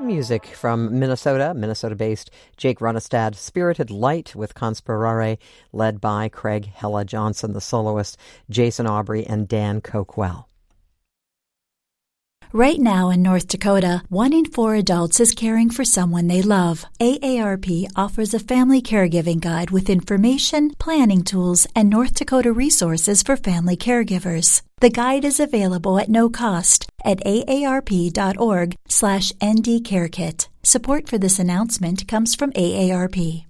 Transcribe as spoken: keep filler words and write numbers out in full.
music from Minnesota, Minnesota-based Jake Runestad, Spirited Light with Conspirare, led by Craig Hella Johnson, the soloist, Jason Aubrey, and Dan Coquell. Right now in North Dakota, one in four adults is caring for someone they love. A A R P offers a family caregiving guide with information, planning tools, and North Dakota resources for family caregivers. The guide is available at no cost at aarp.org slash ndcarekit. Support for this announcement comes from A A R P.